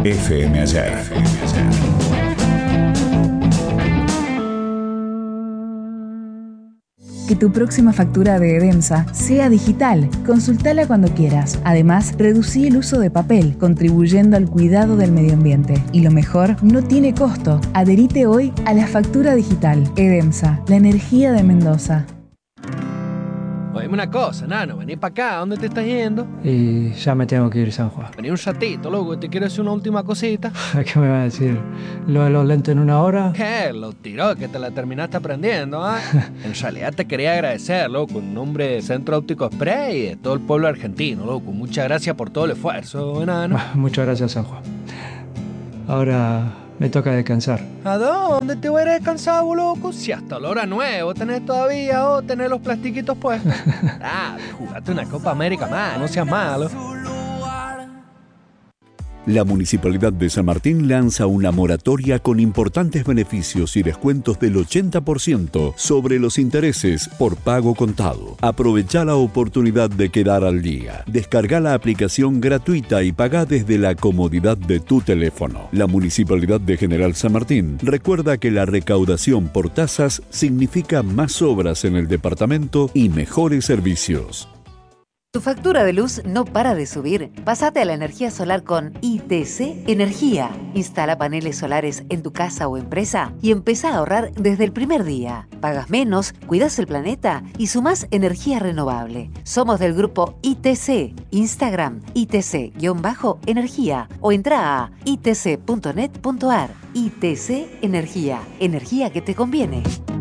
FM Ayer. Que tu próxima factura de Edemsa sea digital. Consultala cuando quieras. Además, reducí el uso de papel, contribuyendo al cuidado del medio ambiente. Y lo mejor, no tiene costo. Adherite hoy a la factura digital. Edemsa, la energía de Mendoza. Oíme una cosa, nano, vení para acá, ¿a dónde te estás yendo? Y ya me tengo que ir, San Juan. Vení un ratito, loco, te quiero decir una última cosita. ¿Qué me va a decir? ¿Lo de los lentes en una hora? ¿Qué? Lo tiró, que te la terminaste aprendiendo, ¿ah? En realidad te quería agradecer, loco, en nombre de Centro Óptico Express y de todo el pueblo argentino, loco. Muchas gracias por todo el esfuerzo, enano. Muchas gracias, San Juan. Ahora me toca descansar. ¿A dónde te voy a ir a descansar, vos, loco? Si hasta la hora nuevo tenés todavía, o tenés los plastiquitos puestos. Ah, jugate una Copa América más, no seas malo. La Municipalidad de San Martín lanza una moratoria con importantes beneficios y descuentos del 80% sobre los intereses por pago contado. Aprovecha la oportunidad de quedar al día. Descarga la aplicación gratuita y paga desde la comodidad de tu teléfono. La Municipalidad de General San Martín recuerda que la recaudación por tasas significa más obras en el departamento y mejores servicios. Tu factura de luz no para de subir. Pásate a la energía solar con ITC Energía. Instala paneles solares en tu casa o empresa y empezá a ahorrar desde el primer día. Pagas menos, cuidas el planeta y sumás energía renovable. Somos del grupo ITC. Instagram ITC-energía o entra a itc.net.ar. ITC Energía. Energía que te conviene.